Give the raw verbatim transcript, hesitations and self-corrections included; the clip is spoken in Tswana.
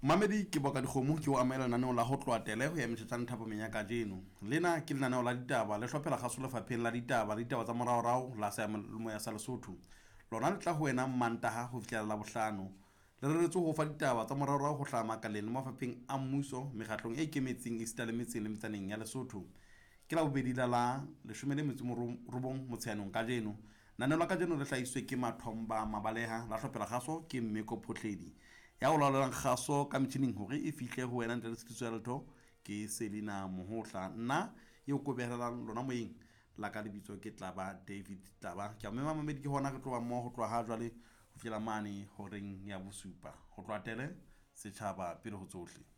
Mamedi ke boka dikgomo ke o amela naneo la ho tloa tele ho ya metjhana thapo menyaka jeno. Lena ke lenaneo la ditaba le hlophela kgaso lefapheng la ditaba le ditaba tsa moraorao la sa ya sa Lesotho. Lona le tla ho wena Mantaha ho fihlela la bohlano. Le reretswe ho fa ditaba tsa moraorao ho hlama makaleng le mafapheng a mmuso mekgatlong e ikemetseng e sita le metseng le metsaneng ya Lesotho. Ke la bobedi la la leshome le metso robong Motsheanong ka jeno. Naneo la ka jeno le hlahiswe ke Mathomba Mabaleha la hlophela kgaso ke Mmeko Photledi. Ya o laolang kgaso ka metjhineng hore e fihle ho wena ntle le tshitiso ya letho ke Selina Mohohla. Nna eo ko behelang lona moyeng la ka lebitso ke Tlaba David Tlaba. Ke a mema Mamedi ke hona re tloba mmoho ho tloha ha jwale ho fiela mane horeng ya bosupa ho tloha tele setjhaba pele ho tsohle.